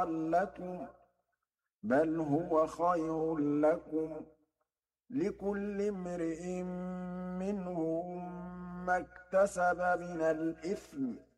لكم بل هو خير لكم لكل امرئ منهم ما اكتسب من الإثم